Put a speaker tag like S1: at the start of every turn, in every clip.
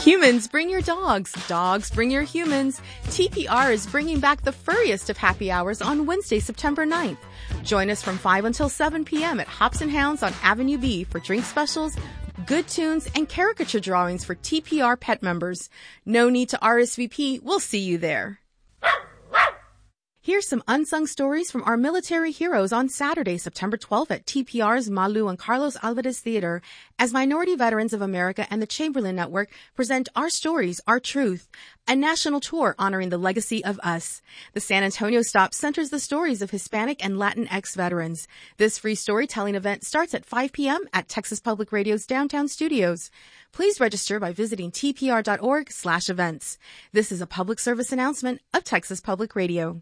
S1: Humans, bring your dogs. Dogs, bring your humans. TPR is bringing back the furriest of happy hours on Wednesday, September 9th. Join us from 5 until 7 p.m. at Hops and Hounds on Avenue B for drink specials, good tunes, and caricature drawings for TPR pet members. No need to RSVP. We'll see you there. Here's some unsung stories from our military heroes on Saturday, September 12th at TPR's Malu and Carlos Alvarez Theater as Minority Veterans of America and the Chamberlain Network present Our Stories, Our Truth, a national tour honoring the legacy of us. The San Antonio stop centers the stories of Hispanic and Latinx veterans. This free storytelling event starts at 5 p.m. at Texas Public Radio's downtown studios. Please register by visiting tpr.org/events. This is a public service announcement of Texas Public Radio.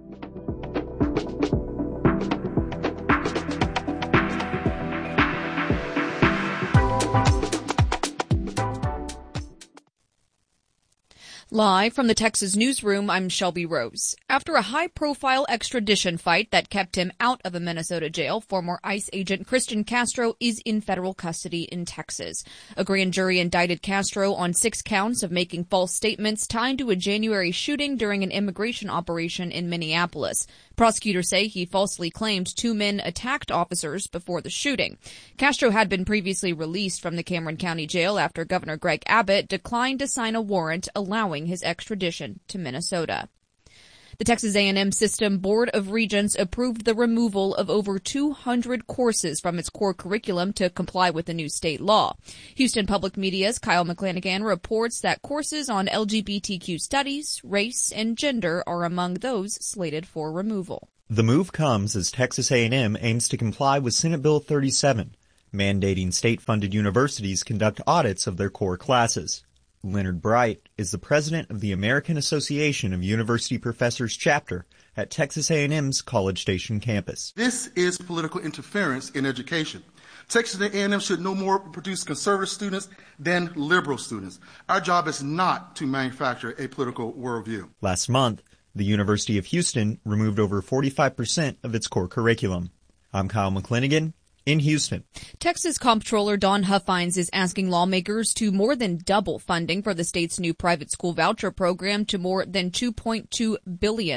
S2: Live from the Texas Newsroom, I'm Shelby Rose. After a high-profile extradition fight that kept him out of a Minnesota jail, former ICE agent Christian Castro is in federal custody in Texas. A grand jury indicted Castro on 6 counts of making false statements tied to a January shooting during an immigration operation in Minneapolis. Prosecutors say he falsely claimed 2 men attacked officers before the shooting. Castro had been previously released from the Cameron County Jail after Governor Greg Abbott declined to sign a warrant allowing his extradition to Minnesota. The Texas A&M System Board of Regents approved the removal of over 200 courses from its core curriculum to comply with the new state law. Houston Public Media's Kyle McClanahan reports that courses on LGBTQ studies, race, and gender are among those slated for removal.
S3: The move comes as Texas A&M aims to comply with Senate Bill 37, mandating state-funded universities conduct audits of their core classes. Leonard Bright is the president of the American Association of University Professors chapter at Texas A&M's College Station campus.
S4: This is political interference in education. Texas A&M should no more produce conservative students than liberal students. Our job is not to manufacture a political worldview.
S3: Last month, the University of Houston removed over 45% of its core curriculum. I'm Kyle McClanahan in Houston.
S2: Texas Comptroller Dawn Huffines is asking lawmakers to more than double funding for the state's new private school voucher program to more than $2.2 billion.